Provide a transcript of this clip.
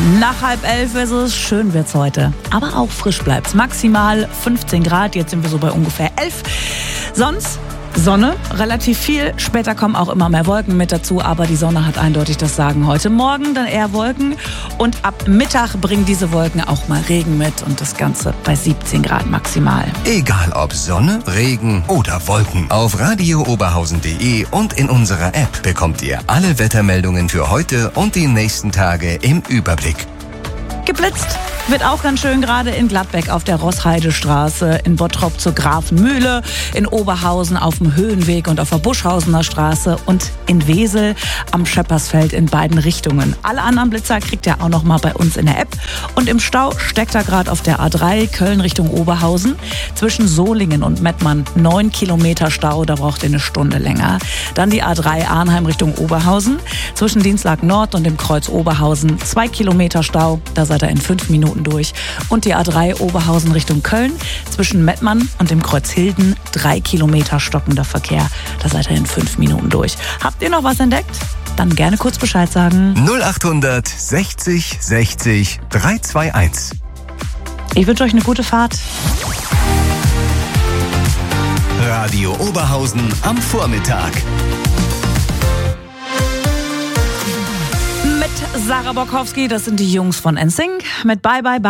Nach 10:30 ist es, schön wird's heute. Aber auch frisch bleibt's. Maximal 15 Grad, jetzt sind wir so bei ungefähr 11. Sonst Sonne, relativ viel. Später kommen auch immer mehr Wolken mit dazu, aber die Sonne hat eindeutig das Sagen. Heute Morgen dann eher Wolken und ab Mittag bringen diese Wolken auch mal Regen mit und das Ganze bei 17 Grad maximal. Egal ob Sonne, Regen oder Wolken. Auf radiooberhausen.de und in unserer App bekommt ihr alle Wettermeldungen für heute und die nächsten Tage im Überblick. Geblitzt wird auch ganz schön gerade in Gladbeck auf der Rossheidestraße, in Bottrop zur Grafenmühle, in Oberhausen auf dem Höhenweg und auf der Buschhausener Straße und in Wesel am Scheppersfeld in beiden Richtungen. Alle anderen Blitzer kriegt ihr auch noch mal bei uns in der App. Und im Stau steckt er gerade auf der A3 Köln Richtung Oberhausen. Zwischen Solingen und Mettmann 9 Kilometer Stau, da braucht ihr eine Stunde länger. Dann die A3 Arnheim Richtung Oberhausen. Zwischen Dienstlag Nord und dem Kreuz Oberhausen 2 Kilometer Stau, da seid ihr in 5 Minuten durch. Und die A3 Oberhausen Richtung Köln. Zwischen Mettmann und dem Kreuz Hilden 3 Kilometer stockender Verkehr. Da seid ihr in 5 Minuten durch. Habt ihr noch was entdeckt? Dann gerne kurz Bescheid sagen. 0800 60 60 321. Ich wünsche euch eine gute Fahrt. Radio Oberhausen am Vormittag. Mit Sarah Bokowski, das sind die Jungs von NSYNC. Mit Bye Bye Bye.